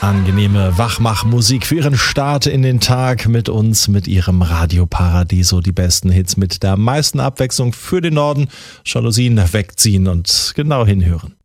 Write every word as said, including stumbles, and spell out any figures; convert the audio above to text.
Angenehme Wachmachmusik für Ihren Start in den Tag mit uns, mit Ihrem Radio Paradiso. Die besten Hits mit der meisten Abwechslung für den Norden. Jalousien wegziehen und genau hinhören.